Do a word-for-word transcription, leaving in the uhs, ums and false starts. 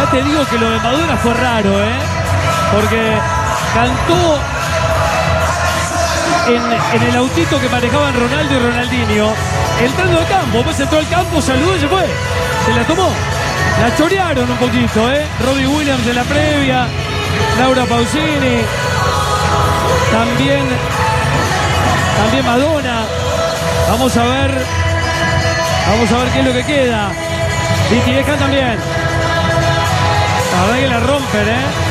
ya te digo que lo de Madonna fue raro, ¿eh? Porque cantó en, en el autito que manejaban Ronaldo y Ronaldinho, entrando al campo. Pues entró al campo, saludó y se fue. Se la tomó. La chorearon un poquito, ¿eh? Robbie Williams en la previa, Laura Pausini, también, también Madonna. Vamos a ver, vamos a ver qué es lo que queda. B T S también. La verdad que la rompen, ¿eh?